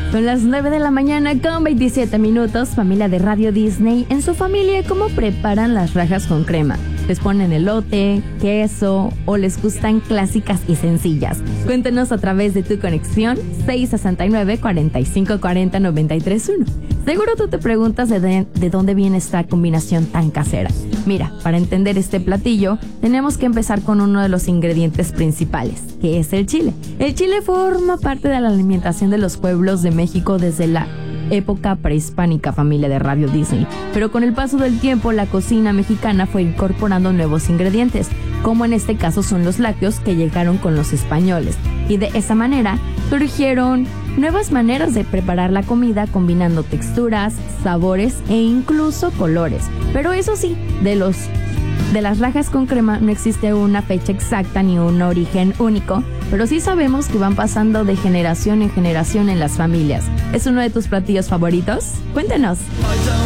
Son las 9 de la mañana con 27 minutos. Familia de Radio Disney, en su familia, ¿cómo preparan las rajas con crema? ¿Les ponen elote, queso o les gustan clásicas y sencillas? Cuéntenos a través de tu conexión 669-4540-931. Seguro tú te preguntas de dónde viene esta combinación tan casera. Mira, para entender este platillo, tenemos que empezar con uno de los ingredientes principales, que es el chile. El chile forma parte de la alimentación de los pueblos de México desde la época prehispánica, familia de Radio Disney. Pero con el paso del tiempo, la cocina mexicana fue incorporando nuevos ingredientes, como en este caso son los lácteos que llegaron con los españoles. Y de esa manera surgieron nuevas maneras de preparar la comida combinando texturas, sabores e incluso colores. Pero eso sí, de las rajas con crema no existe una fecha exacta ni un origen único, pero sí sabemos que van pasando de generación en generación en las familias. ¿Es uno de tus platillos favoritos? Cuéntanos.